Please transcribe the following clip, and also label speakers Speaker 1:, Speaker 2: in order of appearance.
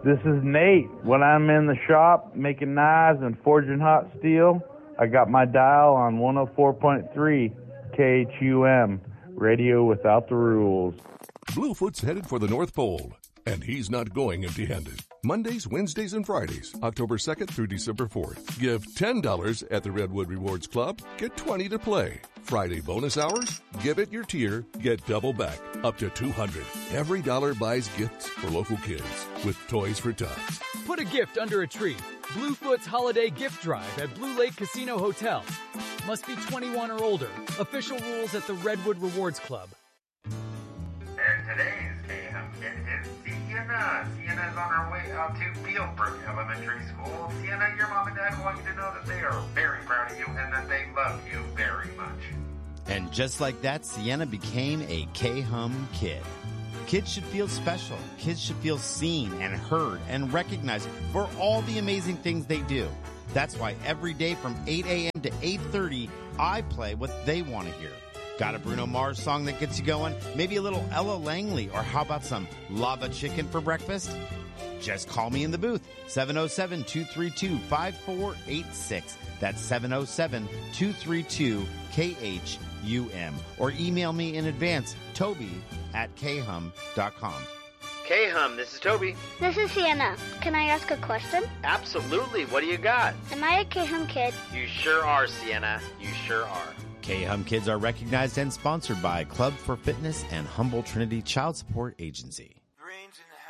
Speaker 1: This is Nate. When I'm in the shop making knives and forging hot steel, I got my dial on 104.3 KHUM, radio without the rules.
Speaker 2: Bluefoot's headed for the North Pole, and he's not going empty-handed. Mondays, Wednesdays, and Fridays, October 2nd through December 4th. Give $10 at the Redwood Rewards Club, get $20 to play. Friday bonus hours, give it your tier, get double back, up to $200. Every dollar buys gifts for local kids with Toys for Tots.
Speaker 3: Put a gift under a tree. Bluefoot's Holiday Gift Drive at Blue Lake Casino Hotel. Must be 21 or older. Official rules at the Redwood Rewards Club.
Speaker 4: And today's KHUM kid is Sienna. Sienna is on her way out to Fieldbrook Elementary School. Sienna, your mom and dad want you to know that they are very proud of you and that they love you very much.
Speaker 5: And just like that, Sienna became a KHUM kid. Kids should feel special. Kids should feel seen and heard and recognized for all the amazing things they do. That's why every day from 8 a.m. to 8:30, I play what they want to hear. Got a Bruno Mars song that gets you going? Maybe a little Ella Langley, or how about some lava chicken for breakfast? Just call me in the booth, 707-232-5486. That's 707-232-KHUM. Or email me in advance, Toby@khum.com.
Speaker 6: KHUM, this is Toby.
Speaker 7: This is Sienna. Can I ask a question?
Speaker 6: Absolutely. What do you got?
Speaker 7: Am I a KHUM kid?
Speaker 6: You sure are, Sienna. You sure are.
Speaker 5: KHUM Kids are recognized and sponsored by Club for Fitness and Humble Trinity Child Support Agency.